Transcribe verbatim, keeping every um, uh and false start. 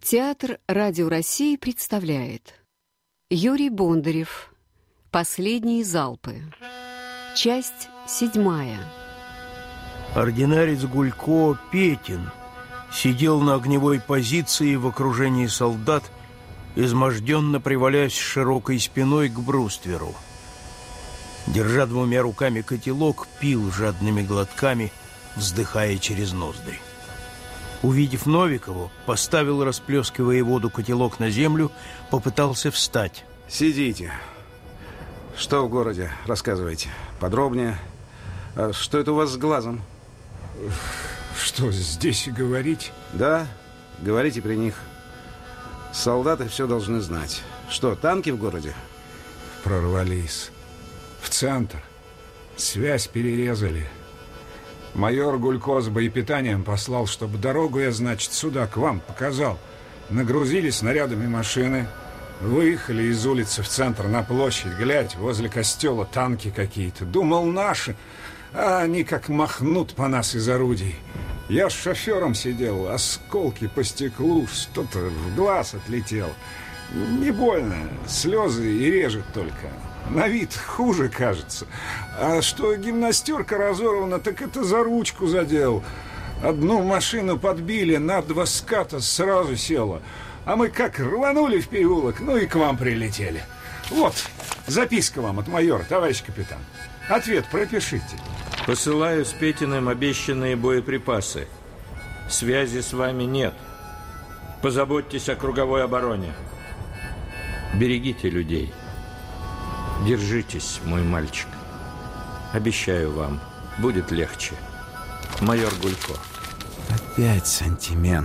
Театр «Радио России» представляет Юрий Бондарев «Последние залпы». Часть седьмая. Ординарец Гулько Петин сидел на огневой позиции в окружении солдат, изможденно привалясь широкой спиной к брустверу. Держа двумя руками котелок, пил жадными глотками, вздыхая через ноздри. Увидев Новикову, поставил, расплескивая воду, котелок на землю, попытался встать. Сидите. Что в городе? Рассказывайте подробнее. А что это у вас с глазом? Что, здесь и говорить? Да, говорите при них. Солдаты все должны знать. Что, танки в городе? Прорвались. В центр. Связь перерезали. Майор Гулько с боепитанием послал, чтобы дорогу я, значит, сюда, к вам показал. Нагрузили снарядами машины. Выехали из улицы в центр на площадь. Глядь, возле костела танки какие-то. Думал, наши. А они как махнут по нас из орудий. Я с шофером сидел, осколки по стеклу, что-то в глаз отлетело. Не больно, слезы и режет только. На вид хуже, кажется. А что гимнастерка разорвана, так это за ручку задел. Одну машину подбили, на два ската сразу села. А мы как рванули в переулок, ну и к вам прилетели. Вот, записка вам от майора, товарищ капитан. Ответ пропишите. Посылаю с Петиным обещанные боеприпасы. Связи с вами нет. Позаботьтесь о круговой обороне. Берегите людей. Держитесь, мой мальчик. Обещаю вам, будет легче. Майор Гулько. Опять сантимент.